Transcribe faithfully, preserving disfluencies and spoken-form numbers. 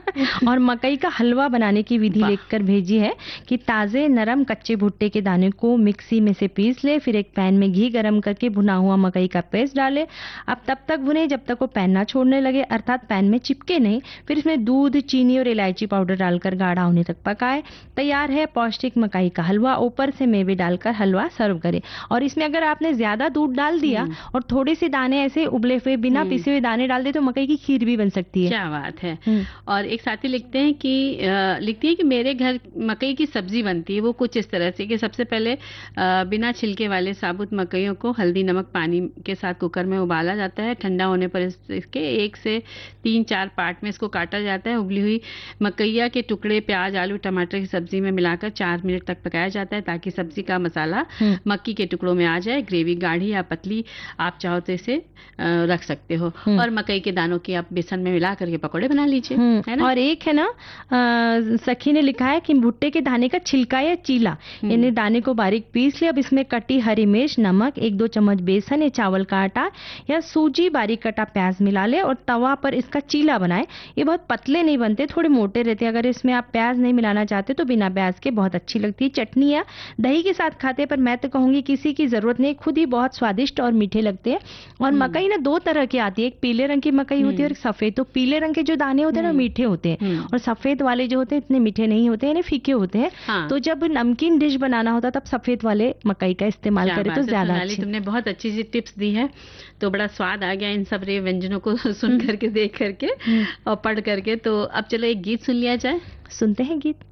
और मकई का हलवा बनाने की विधि लेकर भेजी है कि ताजे नरम कच्चे भुट्टे के दाने को मिक्सी में से पीस ले, फिर एक पैन में घी गरम करके भुना हुआ मकई का पेस्ट डाले। अब तब तक भुने जब तक वो पैन ना छोड़ने लगे, अर्थात पैन में चिपके नहीं। फिर इसमें दूध, चीनी और इलायची पाउडर डालकर गाढ़ा होने तक पकाए। तैयार है पौष्टिक मकई का हलवा। ऊपर से मेवे डालकर हलवा सर्व करें। और इसमें अगर आपने ज्यादा दूध डाल दिया और थोड़े से दाने ऐसे उबले हुए बिना पिसे हुए दाने डाल दे तो मकई की खीर भी बन सकती है। क्या बात है। और एक साथी लिखते हैं कि लिखती है कि मेरे घर मकई की सब्जी बनती है, वो कुछ इस तरह से कि सबसे पहले बिना छिलके वाले साबुत मकइयों को हल्दी नमक पानी के साथ कुकर में उबाला जाता है। ठंडा होने पर इसके एक से तीन चार पार्ट में इसको काटा जाता है। उबली हुई मकइया के टुकड़े प्याज, आलू, टमाटर की सब्जी में मिलाकर चार मिनट तक पकाया जाता है ताकि सब्जी का मसाला मक्की के टुकड़ों में आ जाए। ग्रेवी गाढ़ी या पतली आप चाहो तो इसे रख सकते हो। और मकई के दानों की आप बेसन में मिला करके पकौड़े बना लीजिए, है ना। और एक है ना आ, सखी ने लिखा है कि भुट्टे के दाने का छिलका या चीला, यानी दाने को बारीक पीस ले। अब इसमें कटी हरी मिर्च, नमक, एक दो चम्मच बेसन या चावल का आटा या सूजी, बारीक कटा प्याज मिला ले और तवा पर इसका चीला बनाए। ये बहुत पतले नहीं बनते, थोड़े मोटे रहते हैं। अगर इसमें आप प्याज नहीं मिलाना चाहते तो बिना प्याज के बहुत अच्छी लगती है। चटनी या दही के साथ खाते, पर मैं तो कहूंगी किसी की जरूरत नहीं, खुद ही बहुत स्वादिष्ट और मीठे लगते हैं। और मकई ना दो तरह की आती है, एक पीले रंग की मकई होती है और सफेद। तो पीले रंग के जो दाने होते हैं ना मीठे होते हैं और सफेद वाले जो होते हैं इतने मीठे नहीं होते, यानी फीके होते हैं। हाँ। तो जब नमकीन डिश बनाना होता तब सफेद वाले मकई का इस्तेमाल करें तो ज्यादा अच्छी। तुमने बहुत अच्छी सी टिप्स दी है, तो बड़ा स्वाद आ गया इन सब रे व्यंजनों को सुन करके, देख करके और पढ़ करके। तो अब चलो एक गीत सुन लिया जाए। सुनते हैं गीत।